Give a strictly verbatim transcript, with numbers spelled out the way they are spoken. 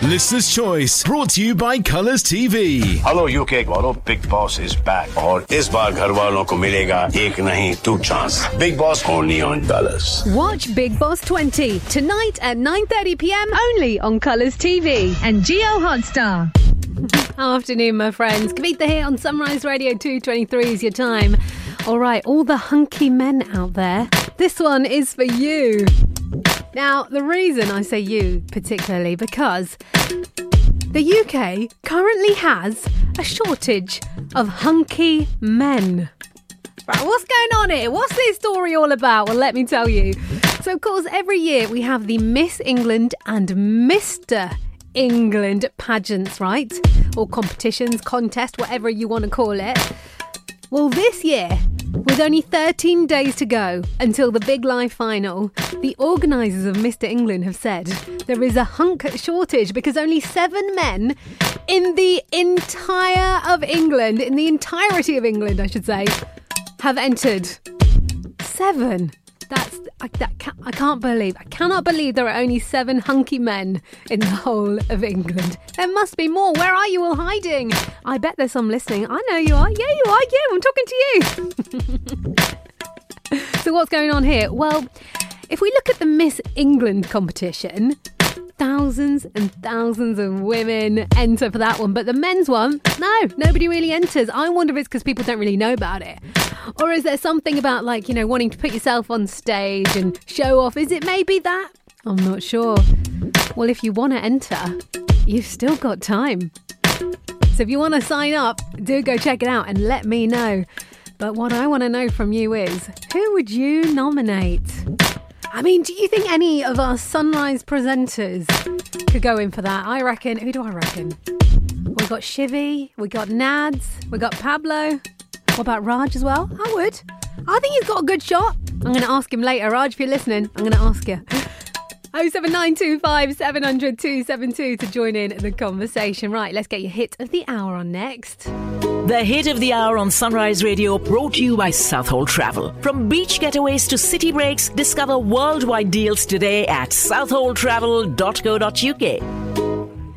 Listener's Choice, brought to you by Colours T V. Hello U K वालों, Big Boss is back. और इस बार घर वालों को मिलेगा एक नहीं two chance. Big Boss only on Colours. Watch Big Boss twenty tonight at nine thirty p m only on Colours T V and Geo Hotstar. Afternoon, my friends. Kavita here on Sunrise Radio two twenty-three is your time. All right, all the hunky men out there, this one is for you. Now, the reason I say you particularly, because the U K currently has a shortage of hunky men. Right, what's going on here? What's this story all about? Well, let me tell you. So, of course, every year we have the Miss England and Mister England pageants, right? Or competitions, contest, whatever you want to call it. Well, this year, with only thirteen days to go until the Big Live final, the organisers of Mister England have said there is a hunk shortage because only seven men in the entire of England, in the entirety of England, I should say, have entered. Seven. That's I, that can, I can't believe. I cannot believe there are only seven hunky men in the whole of England. There must be more. Where are you all hiding? I bet there's some listening. I know you are. Yeah, you are. Yeah, I'm talking to you. So what's going on here? Well, if we look at the Miss England competition, thousands and thousands of women enter for that one. But the men's one, no, nobody really enters. I wonder if it's because people don't really know about it. Or is there something about, like, you know, wanting to put yourself on stage and show off? Is it maybe that? I'm not sure. Well, if you want to enter, you've still got time. So if you want to sign up, do go check it out and let me know. But what I want to know from you is, who would you nominate? I mean, do you think any of our Sunrise presenters could go in for that? I reckon. Who do I reckon? We got Shivy, we got Nads, we got Pablo. What about Raj as well? I would. I think he's got a good shot. I'm going to ask him later. Raj, if you're listening, I'm going to ask you. oh seven nine two five seven hundred two seven two to join in the conversation. Right, let's get your hit of the hour on next. The hit of the hour on Sunrise Radio, brought to you by Southhold Travel. From beach getaways to city breaks, discover worldwide deals today at southhold travel dot co dot uk.